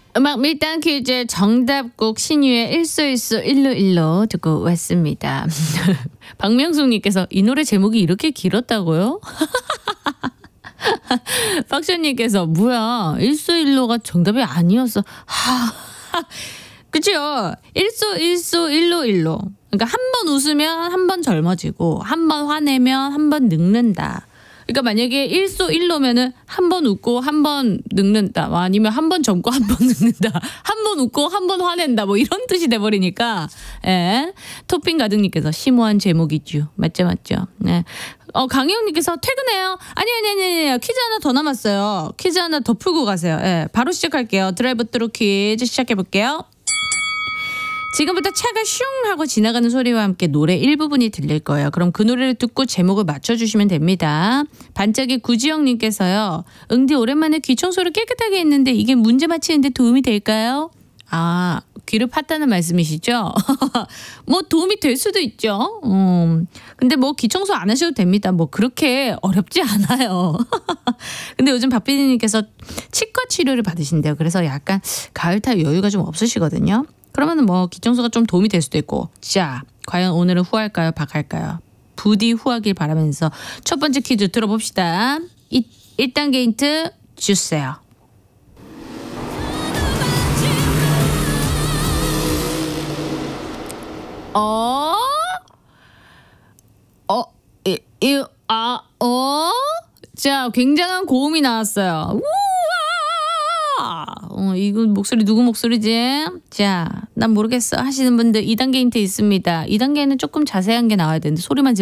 음악 밀당 퀴즈 정답곡 신유의 일소일소 일로일로 듣고 왔습니다. 박명숙님께서 이 노래 제목이 이렇게 길었다고요? 박션님께서 뭐야 일소일로가 정답이 아니었어. 그치요. 일소일소 일로일로. 그러니까 한 번 웃으면 한 번 젊어지고 한 번 화내면 한 번 늙는다. 그러니까 만약에 일소일로면은 한 번 웃고 한 번 늙는다. 아니면 한 번 젊고 한 번 늙는다. 한 번 웃고 한 번 화낸다. 뭐 이런 뜻이 돼버리니까. 예. 토핑 가득님께서 심오한 제목이죠. 맞죠. 네. 강혜영님께서 퇴근해요. 아니. 퀴즈 하나 더 남았어요. 퀴즈 하나 더 풀고 가세요. 예. 바로 시작할게요. 드라이브 트루 퀴즈 시작해볼게요. 지금부터 차가 슝 하고 지나가는 소리와 함께 노래 일부분이 들릴 거예요. 그럼 그 노래를 듣고 제목을 맞춰주시면 됩니다. 반짝이 구지영님께서요. 응디 오랜만에 귀 청소를 깨끗하게 했는데 이게 문제 맞히는데 도움이 될까요? 아, 귀를 팠다는 말씀이시죠? 뭐 도움이 될 수도 있죠. 근데 뭐 귀 청소 안 하셔도 됩니다. 뭐 그렇게 어렵지 않아요. 근데 요즘 박 PD님께서 치과 치료를 받으신대요. 그래서 약간 가을 탈 여유가 좀 없으시거든요. 그러면 뭐 귀청소가 좀 도움이 될 수도 있고. 자, 과연 오늘은 후할까요? 박할까요? 부디 후하길 바라면서 첫 번째 퀴즈 들어봅시다. 1단계 힌트 주세요. 자, 굉장한 고음이 나왔어요. 이건 목소리 누구 목소리지? 자, 난 모르겠어 하시는 분들 2단계 힌트 있습니다. 2단계는 조금 자세한 게 나와야 되는데 소리만